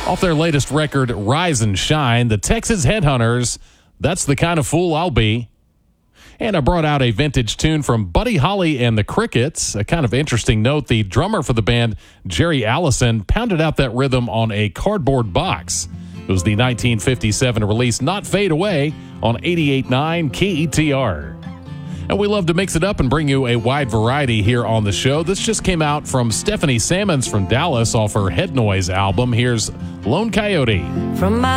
Off their latest record, Rise and Shine, the Texas Headhunters, That's the Kind of Fool I'll Be. And I brought out a vintage tune from Buddy Holly and the Crickets. A kind of interesting note, the drummer for the band, Jerry Allison, pounded out that rhythm on a cardboard box. It was the 1957 release Not Fade Away on 88.9 KETR. And we love to mix it up and bring you a wide variety here on the show. This just came out from Stephanie Sammons from Dallas off her Head Noise album. Here's Lone Coyote. From my